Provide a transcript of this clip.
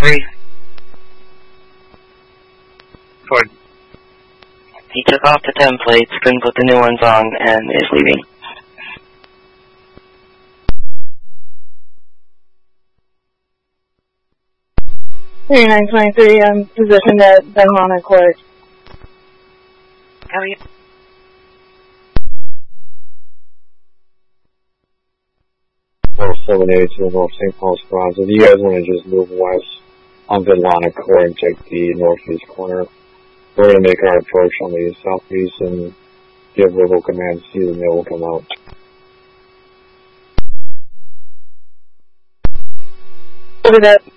3. Ford. He took off the templates, couldn't put the new ones on, and is leaving. Hey, 923, I'm positioned at Belmont Court. How are you? Well, 780 to the North St. Paul's Garage. If you guys want to just move west on Vidlana Court and take the northeast corner, we're going to make our approach on the southeast and give verbal commands to you, and they will come out. Over that.